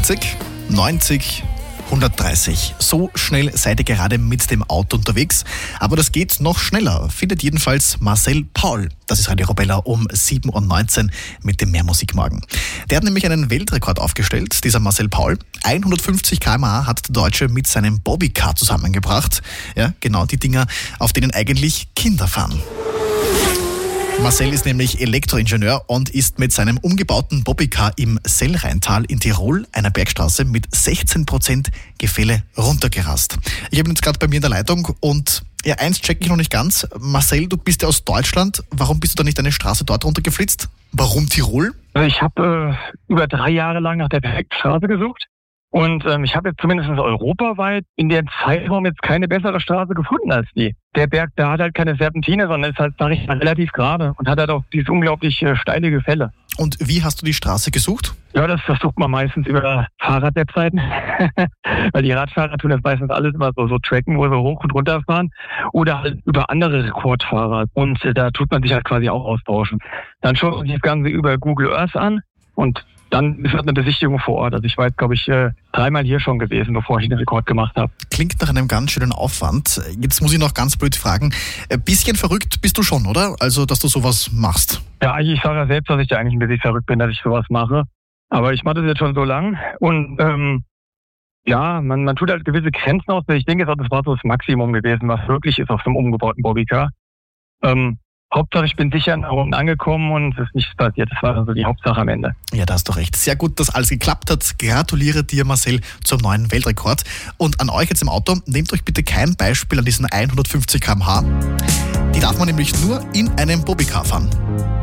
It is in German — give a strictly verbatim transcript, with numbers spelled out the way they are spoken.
achtzig, neunzig, hundertdreißig. So schnell seid ihr gerade mit dem Auto unterwegs. Aber das geht noch schneller, findet jedenfalls Marcel Paul. Das ist Radio Arabella um sieben Uhr neunzehn mit dem Mehrmusikmorgen. Der hat nämlich einen Weltrekord aufgestellt, dieser Marcel Paul. hundertfünfzig Kilometer pro Stunde hat der Deutsche mit seinem Bobbycar zusammengebracht. Ja, genau die Dinger, auf denen eigentlich Kinder fahren. Marcel ist nämlich Elektroingenieur und ist mit seinem umgebauten Bobbycar im Sellrheintal in Tirol, einer Bergstraße, mit sechzehn Prozent Gefälle runtergerast. Ich habe ihn jetzt gerade bei mir in der Leitung und ja, eins checke ich noch nicht ganz. Marcel, du bist ja aus Deutschland. Warum bist du da nicht eine Straße dort runtergeflitzt? Warum Tirol? Ich habe äh, über drei Jahre lang nach der perfekten Straße gesucht. Und ähm, ich habe jetzt zumindest europaweit in der Zeitraum jetzt keine bessere Straße gefunden als die. Der Berg, der hat halt keine Serpentine, sondern ist halt, sag ich mal, relativ gerade und hat halt auch dieses unglaublich äh, steile Gefälle. Und wie hast du die Straße gesucht? Ja, das versucht man meistens über Fahrradwebseiten, weil die Radfahrer tun das meistens alles immer so, so tracken, wo sie hoch und runter fahren, oder halt über andere Rekordfahrer. Und äh, da tut man sich halt quasi auch austauschen. Dann schaut man sich das Ganze über Google Earth an und dann ist halt eine Besichtigung vor Ort. Also ich war jetzt, glaube ich, dreimal hier schon gewesen, bevor ich den Rekord gemacht habe. Klingt nach einem ganz schönen Aufwand. Jetzt muss ich noch ganz blöd fragen. Ein bisschen verrückt bist du schon, oder? Also, dass du sowas machst. Ja, ich sage ja selbst, dass ich da eigentlich ein bisschen verrückt bin, dass ich sowas mache. Aber ich mache das jetzt schon so lang. Und ähm, ja, man, man tut halt gewisse Grenzen aus. Ich denke, das war so das Maximum gewesen, was wirklich ist auf so einem umgebauten Bobbycar. Ähm, Hauptsache, ich bin sicher nach unten angekommen und es ist nichts passiert. Das war also die Hauptsache am Ende. Ja, da hast du recht. Sehr gut, dass alles geklappt hat. Gratuliere dir, Marcel, zum neuen Weltrekord. Und an euch jetzt im Auto, nehmt euch bitte kein Beispiel an diesen hundertfünfzig Kilometer pro Stunde. Die darf man nämlich nur in einem Bobbycar fahren.